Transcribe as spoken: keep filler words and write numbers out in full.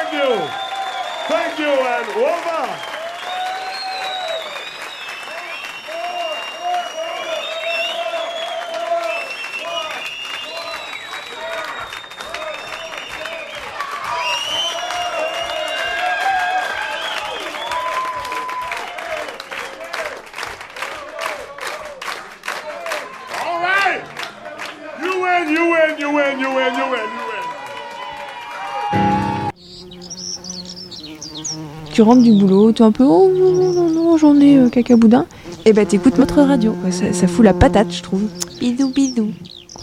Thank you. Thank you and over. All right. You win, you win, you win, you win, you win, you win. Tu rentres du boulot, tu es un peu oh non non non non j'en ai euh, caca boudin, et bah t'écoutes notre radio, ça, ça fout la patate je trouve. Bisous bisous.